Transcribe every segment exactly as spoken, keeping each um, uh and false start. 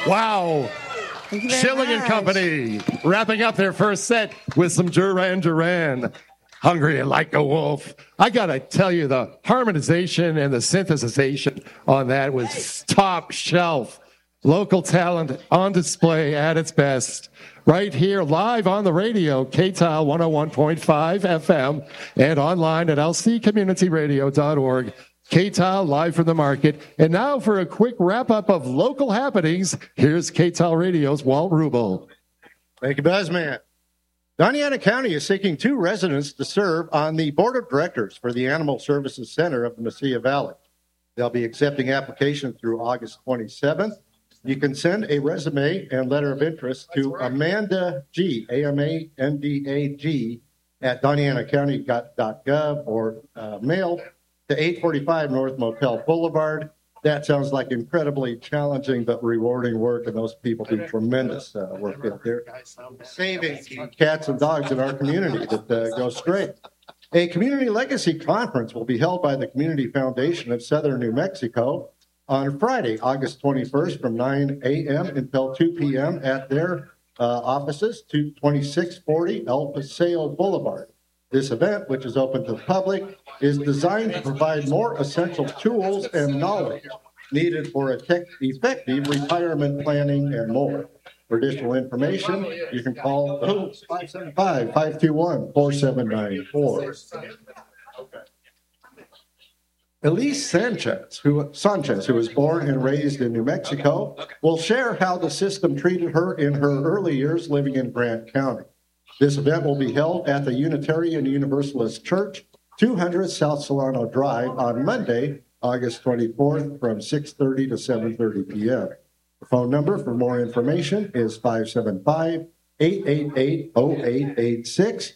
Wow. Schilling and Company wrapping up their first set with some Duran Duran. Hungry Like a Wolf. I got to tell you, the harmonization and the synthesization on that was top shelf. Local talent on display at its best. Right here, live on the radio, K T A L one oh one point five F M, and online at L C community radio dot org. K T A L live from the market. And now for a quick wrap-up of local happenings, here's K T A L Radio's Walt Rubel. Thank you, Buzzman. Doñana County is seeking two residents to serve on the Board of Directors for the Animal Services Center of the Mesilla Valley. They'll be accepting applications through August twenty-seventh. You can send a resume and letter of interest to Amanda G, A M A N D A G, at Doñana County dot gov or uh, mail to eight forty-five North Motel Boulevard. That sounds like incredibly challenging but rewarding work, and those people do tremendous uh, work out there, saving cats and dogs in our community that uh, go stray. A community legacy conference will be held by the Community Foundation of Southern New Mexico on Friday, August twenty-first, from nine a.m. until two p.m. at their uh, offices, twenty-six forty El Paseo Boulevard. This event, which is open to the public, is designed to provide more essential tools and knowledge needed for a tech effective retirement planning and more. For additional information, you can call five seven five, five two one, four seven nine four. Elise Sanchez who, Sanchez, who was born and raised in New Mexico, will share how the system treated her in her early years living in Grant County. This event will be held at the Unitarian Universalist Church, two hundred South Solano Drive, on Monday, August twenty-fourth, from six thirty to seven thirty p.m. The phone number for more information is five seven five, eight eight eight, zero eight eight six.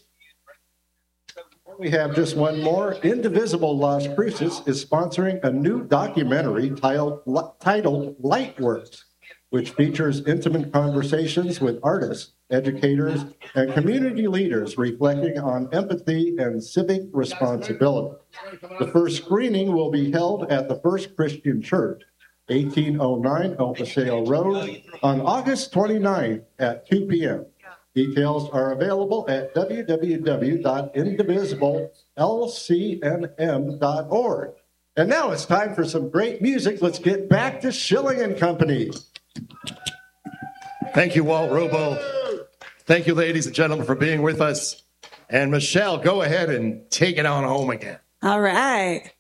We have just one more. Indivisible Las Cruces is sponsoring a new documentary titled, titled Lightworks, which features intimate conversations with artists, educators, and community leaders reflecting on empathy and civic responsibility. The first screening will be held at the First Christian Church, eighteen oh nine El Paseo Road, on August twenty-ninth at two p.m. Details are available at w w w dot indivisible l c n m dot org. And now it's time for some great music. Let's get back to Schilling and Company. Thank you, Walt Rubel. Thank you, ladies and gentlemen, for being with us. And Michelle, go ahead and take it on home again. All right.